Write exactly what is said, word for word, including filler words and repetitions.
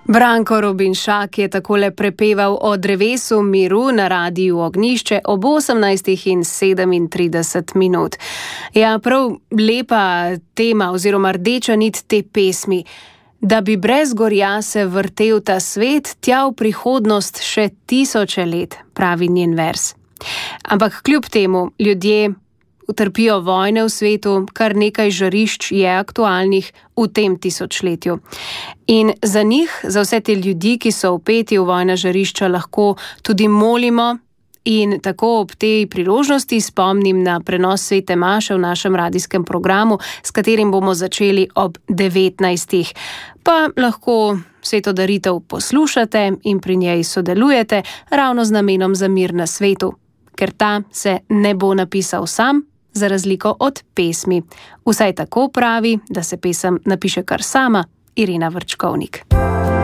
Branko Robinšak je takole prepeval o drevesu miru na Radiu Ognjišče ob osemnajstih in sedemintrideset minut. Ja, prav lepa tema oziroma rdeča nit te pesmi. Da bi brez gorja se vrtel ta svet, tja v prihodnost še tisoče let, pravi njen vers. Ampak kljub temu ljudje utrpijo vojne v svetu, kar nekaj žarišč je aktualnih v tem tisočletju. In za njih, za vse te ljudi, ki so vpeti v vojna žarišča, lahko tudi molimo in tako ob tej priložnosti spomnim na prenos svete maše v našem radijskem programu, s katerim bomo začeli ob devetnajstih. Pa lahko sveto daritev poslušate in pri njej sodelujete ravno z namenom za mir na svetu, ker ta se ne bo napisal sam, za razliko od pesmi. Vsaj tako pravi, da se pesem napiše kar sama, Irena Vrčkovnik.